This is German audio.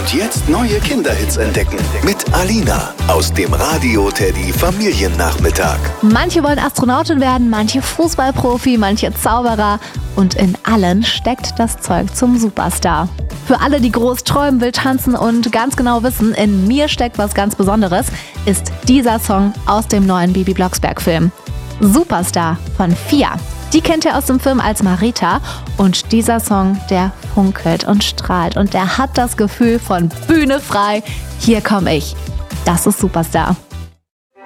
Und jetzt neue Kinderhits entdecken mit Alina aus dem Radio Teddy Familiennachmittag. Manche wollen Astronautin werden, manche Fußballprofi, manche Zauberer. Und in allen steckt das Zeug zum Superstar. Für alle, die groß träumen, wild tanzen und ganz genau wissen, in mir steckt was ganz Besonderes, ist dieser Song aus dem neuen Bibi Blocksberg-Film. Superstar von Fia. Die kennt ihr aus dem Film als Marita. Und dieser Song, der funkelt und strahlt und der hat das Gefühl von Bühne frei. Hier komme ich. Das ist Superstar.